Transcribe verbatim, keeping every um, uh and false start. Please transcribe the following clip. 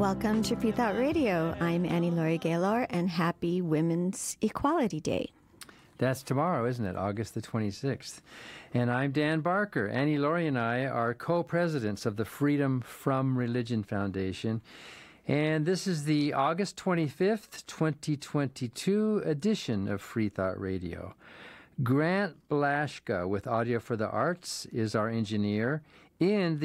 Welcome to Free Thought Radio. I'm Annie Laurie Gaylor, and happy Women's Equality Day. That's tomorrow, isn't it? August the twenty-sixth. And I'm Dan Barker. Annie Laurie and I are co-presidents of the Freedom from Religion Foundation. And this is the August twenty-fifth, twenty twenty-two edition of Free Thought Radio. Grant Blashka with Audio for the Arts is our engineer in the